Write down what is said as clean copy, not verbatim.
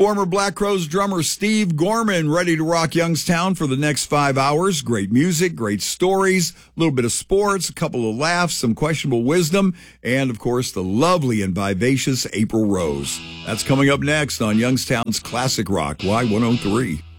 Former Black Crowes drummer Steve Gorman ready to rock Youngstown for the next 5 hours. Great music, great stories, a little bit of sports, a couple of laughs, some questionable wisdom, and, of course, the lovely and vivacious April Rose. That's coming up next on Youngstown's Classic Rock, Y103.